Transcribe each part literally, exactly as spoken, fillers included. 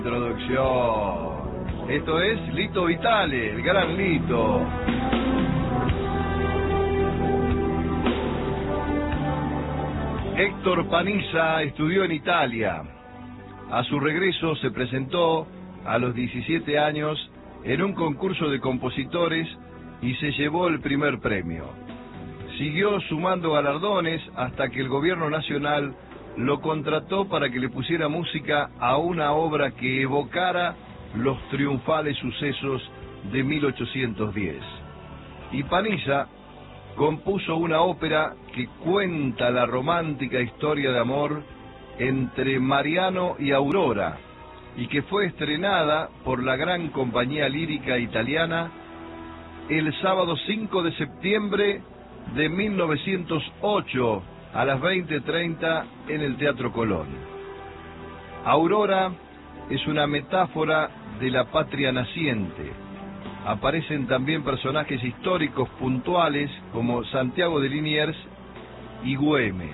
Introducción. Esto es Lito Vitale, el gran Lito. Héctor Panizza estudió en Italia. A su regreso se presentó a los diecisiete años en un concurso de compositores y se llevó el primer premio. Siguió sumando galardones hasta que el gobierno nacional lo contrató para que le pusiera música a una obra que evocara los triunfales sucesos de mil ochocientos diez. Y Panizza compuso una ópera que cuenta la romántica historia de amor entre Mariano y Aurora, y que fue estrenada por la gran compañía lírica italiana el sábado cinco de septiembre de mil novecientos ocho a las veinte treinta en el Teatro Colón. Aurora es una metáfora de la patria naciente. Aparecen también personajes históricos puntuales como Santiago de Liniers y Güemes.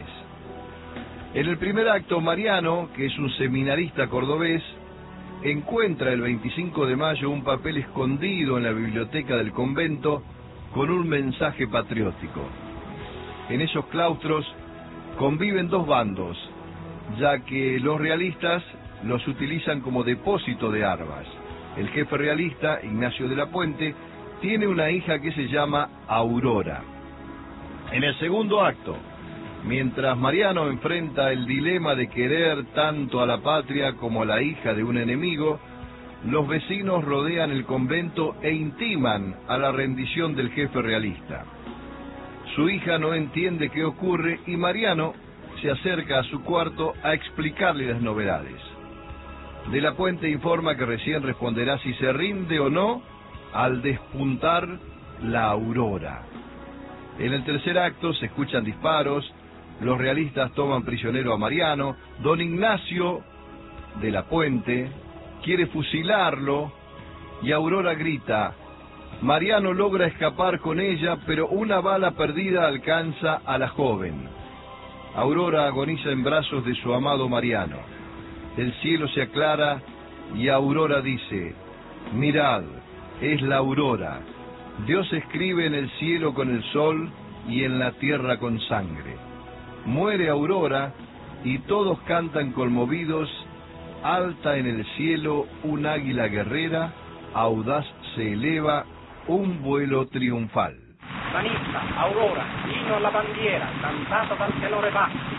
En el primer acto, Mariano, que es un seminarista cordobés, encuentra el veinticinco de mayo un papel escondido en la biblioteca del convento con un mensaje patriótico. En esos claustros conviven dos bandos, ya que los realistas los utilizan como depósito de armas. El jefe realista, Ignacio de la Puente, tiene una hija que se llama Aurora. En el segundo acto, mientras Mariano enfrenta el dilema de querer tanto a la patria como a la hija de un enemigo, los vecinos rodean el convento e intiman a la rendición del jefe realista. Su hija no entiende qué ocurre y Mariano se acerca a su cuarto a explicarle las novedades. De la Puente informa que recién responderá si se rinde o no al despuntar la aurora. En el tercer acto se escuchan disparos, los realistas toman prisionero a Mariano, don Ignacio de la Puente quiere fusilarlo y Aurora grita. Mariano logra escapar con ella, pero una bala perdida alcanza a la joven. Aurora agoniza en brazos de su amado Mariano. El cielo se aclara y Aurora dice, mirad, es la aurora. Dios escribe en el cielo con el sol y en la tierra con sangre. Muere Aurora y todos cantan conmovidos, alta en el cielo un águila guerrera, audaz se eleva, un vuelo triunfal. Panizza, Aurora, inno alla bandiera, cantata dal tenore basso.